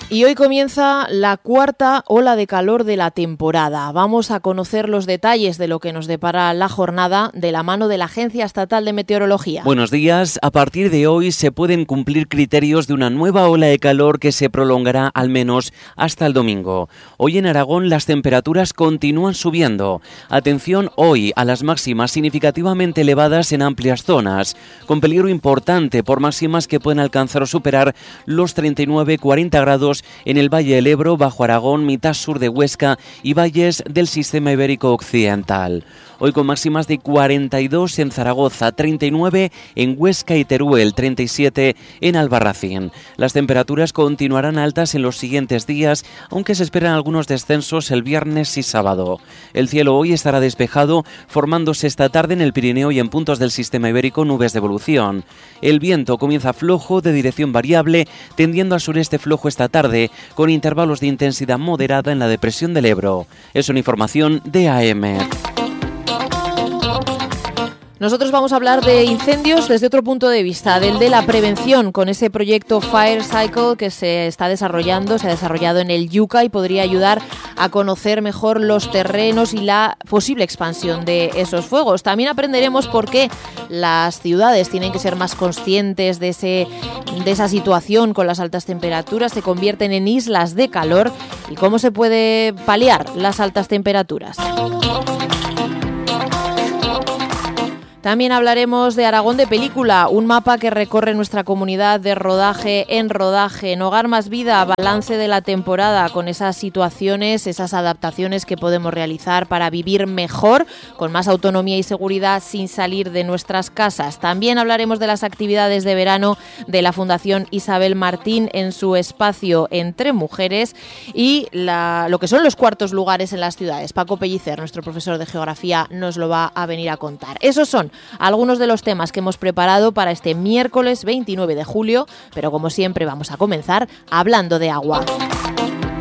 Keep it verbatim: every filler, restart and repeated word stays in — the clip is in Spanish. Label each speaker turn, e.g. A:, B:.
A: Y hoy comienza la cuarta ola de calor de la temporada. Vamos a conocer los detalles de lo que nos depara la jornada de la mano de la Agencia Estatal de Meteorología.
B: Buenos días. A partir de hoy se pueden cumplir criterios de una nueva ola de calor que se prolongará al menos hasta el domingo. Hoy en Aragón las temperaturas continúan subiendo. Atención hoy a las máximas significativamente elevadas en amplias zonas, con peligro importante por máximas que pueden alcanzar o superar los treinta y nueve a cuarenta grados en el Valle del Ebro, Bajo Aragón, mitad sur de Huesca y valles del sistema ibérico occidental. Hoy con máximas de cuarenta y dos en Zaragoza, treinta y nueve en Huesca y Teruel, treinta y siete en Albarracín. Las temperaturas continuarán altas en los siguientes días, aunque se esperan algunos descensos el viernes y sábado. El cielo hoy estará despejado, formándose esta tarde en el Pirineo y en puntos del sistema ibérico nubes de evolución. El viento comienza flojo, de dirección variable, tendiendo al sureste flojo esta tarde, con intervalos de intensidad moderada en la depresión del Ebro. Es una información de A M.
A: Nosotros vamos a hablar de incendios desde otro punto de vista, del de la prevención, con ese proyecto Fire Cycle que se está desarrollando, se ha desarrollado en el Yuca y podría ayudar a conocer mejor los terrenos y la posible expansión de esos fuegos. También aprenderemos por qué las ciudades tienen que ser más conscientes de, ese, de esa situación con las altas temperaturas, se convierten en islas de calor y cómo se puede paliar las altas temperaturas. También hablaremos de Aragón de Película, un mapa que recorre nuestra comunidad de rodaje en rodaje, en Hogar Más Vida, balance de la temporada con esas situaciones, esas adaptaciones que podemos realizar para vivir mejor, con más autonomía y seguridad sin salir de nuestras casas. También hablaremos de las actividades de verano de la Fundación Isabel Martín en su espacio Entre Mujeres y la, lo que son los cuartos lugares en las ciudades. Paco Pellicer, nuestro profesor de geografía, nos lo va a venir a contar. Esos son algunos de los temas que hemos preparado para este miércoles veintinueve de julio, pero como siempre vamos a comenzar hablando de agua.